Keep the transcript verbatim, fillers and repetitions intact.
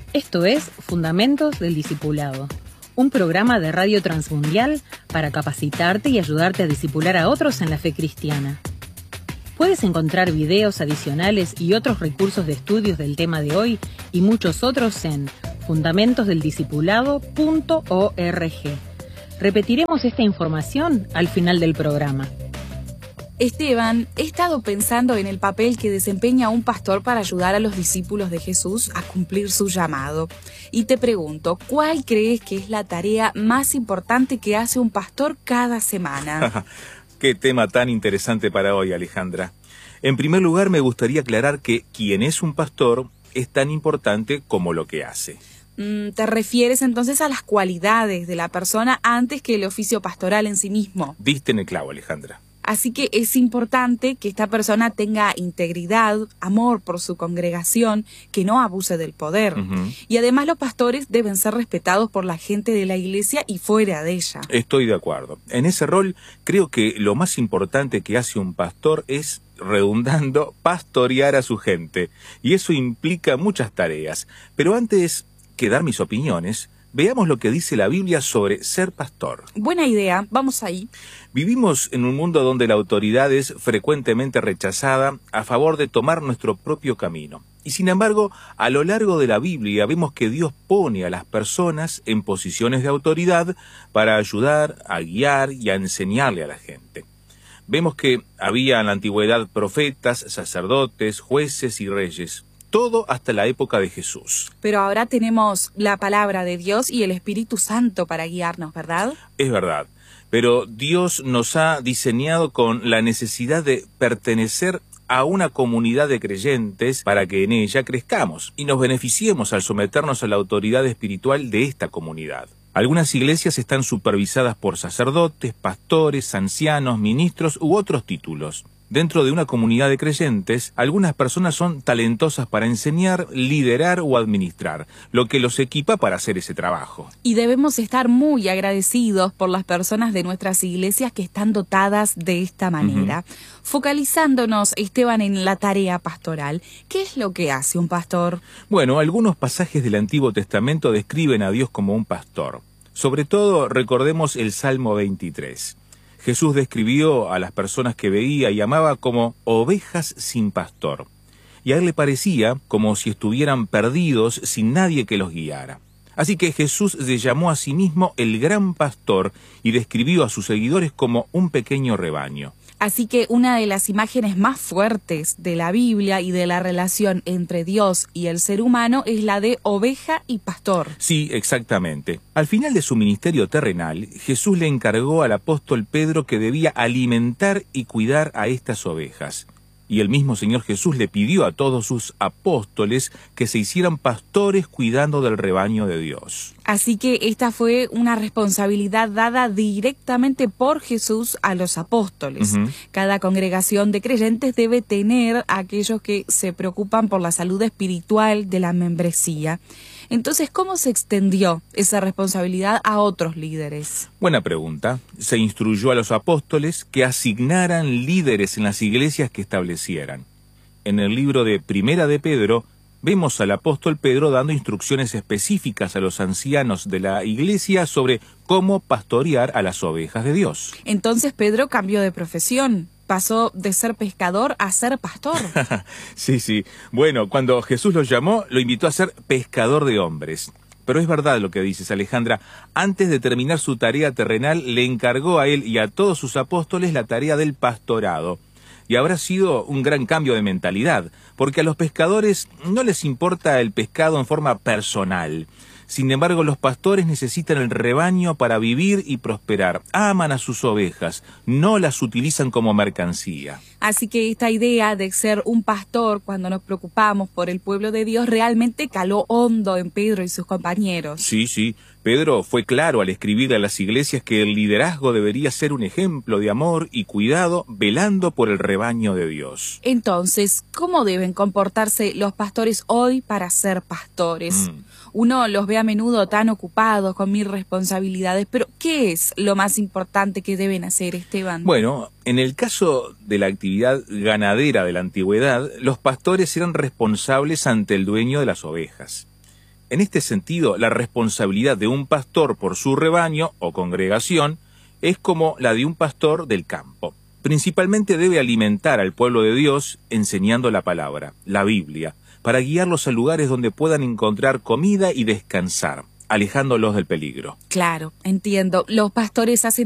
Esto es Fundamentos del Discipulado, un programa de Radio Transmundial para capacitarte y ayudarte a discipular a otros en la fe cristiana. Puedes encontrar videos adicionales y otros recursos de estudios del tema de hoy y muchos otros en fundamentos del discipulado punto org. Repetiremos esta información al final del programa. Esteban, he estado pensando en el papel que desempeña un pastor para ayudar a los discípulos de Jesús a cumplir su llamado. Y te pregunto, ¿cuál crees que es la tarea más importante que hace un pastor cada semana? Qué tema tan interesante para hoy, Alejandra. En primer lugar, me gustaría aclarar que quien es un pastor es tan importante como lo que hace. ¿Te refieres entonces a las cualidades de la persona antes que el oficio pastoral en sí mismo? Diste en el clavo, Alejandra. Así que es importante que esta persona tenga integridad, amor por su congregación, que no abuse del poder. Uh-huh. Y además los pastores deben ser respetados por la gente de la iglesia y fuera de ella. Estoy de acuerdo. En ese rol, creo que lo más importante que hace un pastor es, redundando, pastorear a su gente. Y eso implica muchas tareas. Pero antes que dar mis opiniones, veamos lo que dice la Biblia sobre ser pastor. Buena idea, vamos ahí. Vivimos en un mundo donde la autoridad es frecuentemente rechazada a favor de tomar nuestro propio camino. Y sin embargo, a lo largo de la Biblia vemos que Dios pone a las personas en posiciones de autoridad para ayudar, a guiar y a enseñarle a la gente. Vemos que había en la antigüedad profetas, sacerdotes, jueces y reyes. Todo hasta la época de Jesús. Pero ahora tenemos la palabra de Dios y el Espíritu Santo para guiarnos, ¿verdad? Es verdad, pero Dios nos ha diseñado con la necesidad de pertenecer a una comunidad de creyentes para que en ella crezcamos y nos beneficiemos al someternos a la autoridad espiritual de esta comunidad. Algunas iglesias están supervisadas por sacerdotes, pastores, ancianos, ministros u otros títulos. Dentro de una comunidad de creyentes, algunas personas son talentosas para enseñar, liderar o administrar, lo que los equipa para hacer ese trabajo. Y debemos estar muy agradecidos por las personas de nuestras iglesias que están dotadas de esta manera. Uh-huh. Focalizándonos, Esteban, en la tarea pastoral, ¿qué es lo que hace un pastor? Bueno, algunos pasajes del Antiguo Testamento describen a Dios como un pastor. Sobre todo, recordemos el Salmo veintitrés. Jesús describió a las personas que veía y amaba como ovejas sin pastor. Y a él le parecía como si estuvieran perdidos sin nadie que los guiara. Así que Jesús se llamó a sí mismo el gran pastor y describió a sus seguidores como un pequeño rebaño. Así que una de las imágenes más fuertes de la Biblia y de la relación entre Dios y el ser humano es la de oveja y pastor. Sí, exactamente. Al final de su ministerio terrenal, Jesús le encargó al apóstol Pedro que debía alimentar y cuidar a estas ovejas. Y el mismo Señor Jesús le pidió a todos sus apóstoles que se hicieran pastores cuidando del rebaño de Dios. Así que esta fue una responsabilidad dada directamente por Jesús a los apóstoles. Uh-huh. Cada congregación de creyentes debe tener a aquellos que se preocupan por la salud espiritual de la membresía. Entonces, ¿cómo se extendió esa responsabilidad a otros líderes? Buena pregunta. Se instruyó a los apóstoles que asignaran líderes en las iglesias que establecieran. En el libro de Primera de Pedro, vemos al apóstol Pedro dando instrucciones específicas a los ancianos de la iglesia sobre cómo pastorear a las ovejas de Dios. Entonces Pedro cambió de profesión. Pasó de ser pescador a ser pastor. Sí, sí. Bueno, cuando Jesús lo llamó, lo invitó a ser pescador de hombres. Pero es verdad lo que dices, Alejandra. Antes de terminar su tarea terrenal, le encargó a él y a todos sus apóstoles la tarea del pastorado. Y habrá sido un gran cambio de mentalidad, porque a los pescadores no les importa el pescado en forma personal. Sin embargo, los pastores necesitan el rebaño para vivir y prosperar. Aman a sus ovejas, no las utilizan como mercancía. Así que esta idea de ser un pastor cuando nos preocupamos por el pueblo de Dios realmente caló hondo en Pedro y sus compañeros. Sí, sí. Pedro fue claro al escribir a las iglesias que el liderazgo debería ser un ejemplo de amor y cuidado, velando por el rebaño de Dios. Entonces, ¿cómo deben comportarse los pastores hoy para ser pastores? Mm. Uno los ve a menudo tan ocupados con mil responsabilidades, pero ¿qué es lo más importante que deben hacer, Esteban? Bueno, en el caso de la actividad ganadera de la antigüedad, los pastores eran responsables ante el dueño de las ovejas. En este sentido, la responsabilidad de un pastor por su rebaño o congregación es como la de un pastor del campo. Principalmente debe alimentar al pueblo de Dios enseñando la palabra, la Biblia, para guiarlos a lugares donde puedan encontrar comida y descansar, alejándolos del peligro. Claro, entiendo. Los pastores hacen